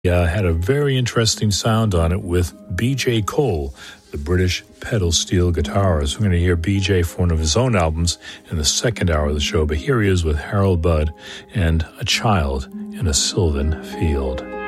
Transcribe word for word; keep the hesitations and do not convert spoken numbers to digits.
Uh, had a very interesting sound on it with B J Cole, the British pedal steel guitarist. We're going to hear B J for one of his own albums in the second hour of the show, but here he is with Harold Budd and A Child in a Sylvan Field.